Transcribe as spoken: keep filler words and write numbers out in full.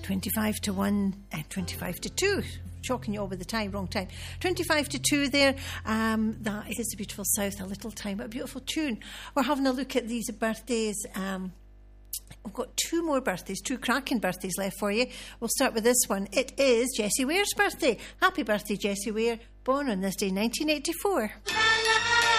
twenty-five to one, uh, twenty-five to two. Shocking you all with the time, wrong time. twenty-five to two there. Um, that is the beautiful South, A Little Time, a beautiful tune. We're having a look at these birthdays. Um, we've got two more birthdays, two cracking birthdays left for you. We'll start with this one. It is Jessie Ware's birthday. Happy birthday, Jessie Ware. Born on this day, nineteen eighty-four.